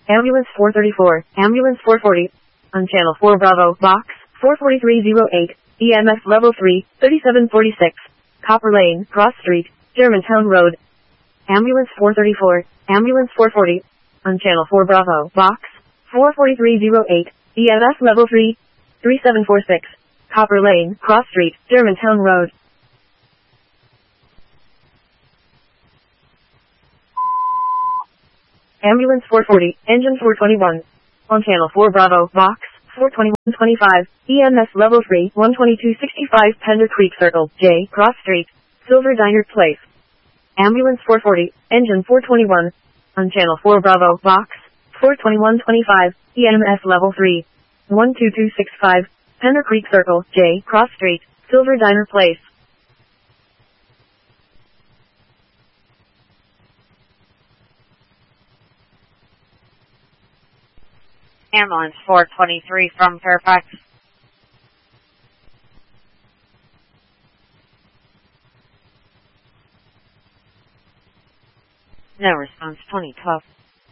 Ambulance 434, Ambulance 440. On Channel 4 Bravo, Box 44308, EMS Level 3, 3746. Copper Lane, Cross Street, Germantown Road. Ambulance 434, Ambulance 440. On Channel 4 Bravo, Box 44308, EMS Level 3, 3746. Copper Lane, Cross Street, Germantown Road. Ambulance 440, Engine 421. On Channel 4 Bravo, Box 42125, EMS Level 3, 12265 Pender Creek Circle, J, Cross Street, Silver Diner Place. Ambulance 440, Engine 421. On Channel 4 Bravo, Box 42125, EMS Level 3, 12265, Pender Creek Circle, J, Cross Street, Silver Diner Place. Ambulance 423 from Fairfax. No response, 2012.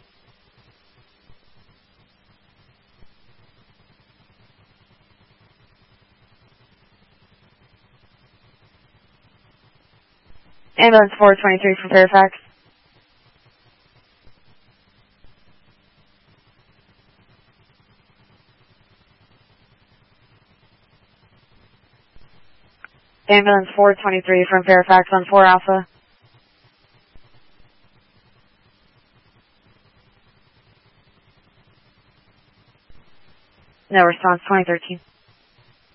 Ambulance 423 from Fairfax. Ambulance 423 from Fairfax on 4 Alpha. No response, 2013.